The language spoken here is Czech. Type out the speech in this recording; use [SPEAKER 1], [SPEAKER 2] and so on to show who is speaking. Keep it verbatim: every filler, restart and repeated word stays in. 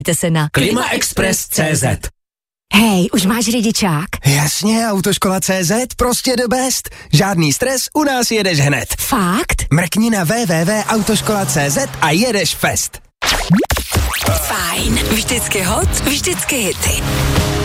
[SPEAKER 1] Podívejte se na
[SPEAKER 2] Klimaexpress tečka cé zet.
[SPEAKER 1] Hej, už máš řidičák?
[SPEAKER 3] Jasně, Autoškola tečka cé zet, prostě the best. Žádný stres, u nás jedeš hned.
[SPEAKER 1] Fakt?
[SPEAKER 3] Mrkni na w w w tečka autoškola tečka cé zet a jedeš fest.
[SPEAKER 1] Fajn, vždycky hot, vždycky hity.